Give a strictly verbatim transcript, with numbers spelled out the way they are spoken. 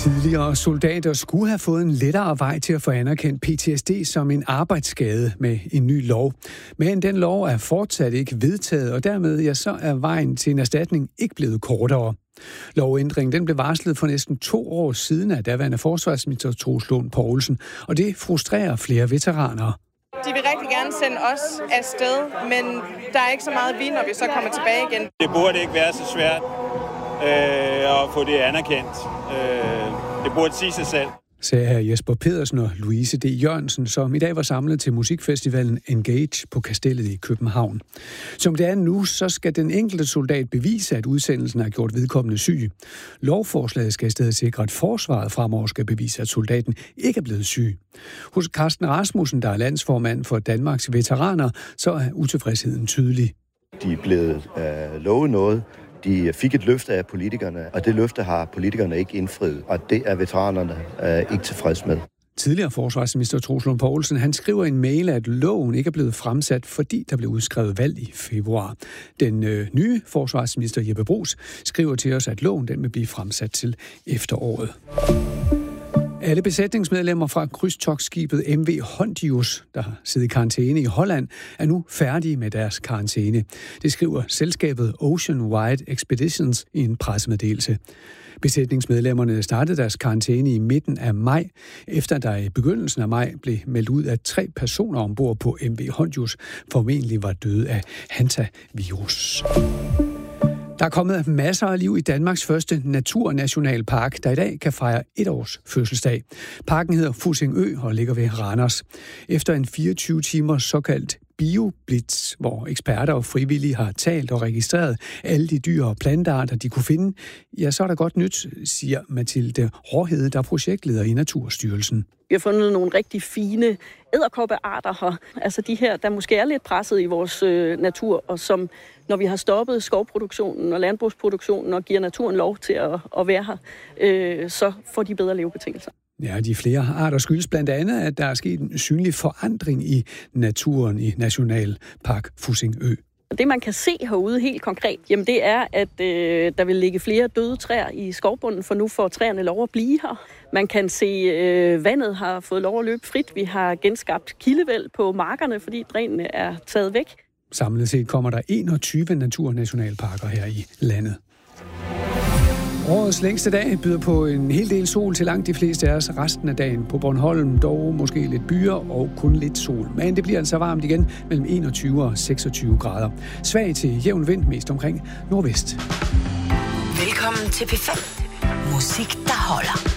Tidligere soldater skulle have fået en lettere vej til at få anerkendt P T S D som en arbejdsskade med en ny lov. Men den lov er fortsat ikke vedtaget, og dermed ja, så er vejen til en erstatning ikke blevet kortere. Lovændringen den blev varslet for næsten to år siden af daværende forsvarsminister Troels Lund Poulsen, og det frustrerer flere veteraner. De vil rigtig gerne sende os afsted, men der er ikke så meget vi, når vi så kommer tilbage igen. Det burde ikke være så svært øh, at få det anerkendt. Øh, det burde sige sig selv. Sagde her Jesper Pedersen og Louise D. Jørgensen, som i dag var samlet til musikfestivalen Engage på Kastellet i København. Som det er nu, så skal den enkelte soldat bevise, at udsendelsen har gjort vedkommende syg. Lovforslaget skal i stedet sikre, at forsvaret fremover skal bevise, at soldaten ikke er blevet syg. Hos Carsten Rasmussen, der er landsformand for Danmarks veteraner, så er utilfredsheden tydelig. De er blevet øh, lovet noget. De fik et løfte af politikerne, og det løfte har politikerne ikke indfriet, og det er veteranerne øh, ikke tilfreds med. Tidligere forsvarsminister Troels Lund Poulsen, han skriver i en mail, at loven ikke er blevet fremsat, fordi der blev udskrevet valg i februar. Den øh, nye forsvarsminister Jeppe Bruus skriver til os, at loven den vil blive fremsat til efteråret. Alle besætningsmedlemmer fra krydstogtskibet M V Hondius, der har siddet i karantæne i Holland, er nu færdige med deres karantæne. Det skriver selskabet Ocean Wide Expeditions i en pressemeddelelse. Besætningsmedlemmerne startede deres karantæne i midten af maj, efter der i begyndelsen af maj blev meldt ud, at tre personer ombord på M V Hondius formentlig var døde af hantavirus. Der er kommet masser af liv i Danmarks første naturnationalpark, der i dag kan fejre et års fødselsdag. Parken hedder Fussingø og ligger ved Randers. Efter en fireogtyve timers såkaldt bioblitz, hvor eksperter og frivillige har talt og registreret alle de dyr og plantearter, de kunne finde, ja, så er der godt nyt, siger Mathilde Råhede, der er projektleder i Naturstyrelsen. Vi har fundet nogle rigtig fine edderkoppearter her. Altså de her, der måske er lidt presset i vores øh, natur, og som, når vi har stoppet skovproduktionen og landbrugsproduktionen og giver naturen lov til at, at være her, øh, så får de bedre levebetingelser. Ja, de flere arter skyldes blandt andet, at der er sket en synlig forandring i naturen i Nationalpark Fussingø. Det, man kan se herude helt konkret, jamen det er, at øh, der vil ligge flere døde træer i skovbunden, for nu får træerne lov at blive her. Man kan se, at øh, vandet har fået lov at løbe frit. Vi har genskabt kildevæld på markerne, fordi drænene er taget væk. Samlet set kommer der enogtyve naturnationalparker her i landet. Årets længste dag byder på en hel del sol til langt de fleste af os resten af dagen. På Bornholm dog måske lidt byer og kun lidt sol. Men det bliver altså varmt igen mellem enogtyve og seksogtyve grader. Svag til jævn vind mest omkring nordvest. Velkommen til P fem. Musik, der holder.